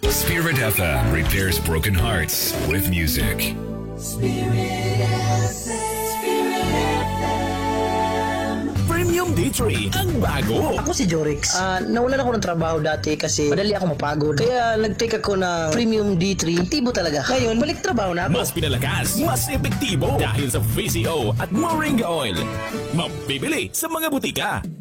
Spirit FM repairs broken hearts with music. Spirit FM. Premium D3 ang bago. Ako si Jorix. Nawalan ako ng trabaho dati kasi madali ako mapagod. Kaya nag-take ako ng Premium D3. Aktibo talaga. Ngayon, balik trabaho na ako. Mas pinalakas, mas epektibo dahil sa VCO at Moringa Oil. Mabibili sa mga butika.